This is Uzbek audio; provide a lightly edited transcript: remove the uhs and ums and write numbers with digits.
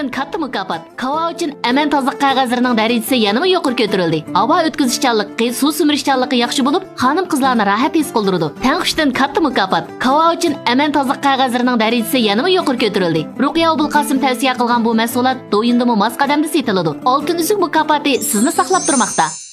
tanqishdan katta mukofot. Kava uchun aman tozaliq qog'ozlarining darajasi yanada yuqori ko'tarildi. Havo o'tkazishchanligi, suv simirishchanligi yaxshi bo'lib, xonim-qizlarni rahat his qildirdi. Tanqishdan katta mukofot. Kava uchun aman tozaliq qog'ozlarining darajasi yanada yuqori ko'tarildi. Ruqiya Abulqasim tavsiya qilgan bu mahsulot do'yindimi mos qadamda setiladi. Oltin uzuk mukofoti sizni saqlab turmoqda.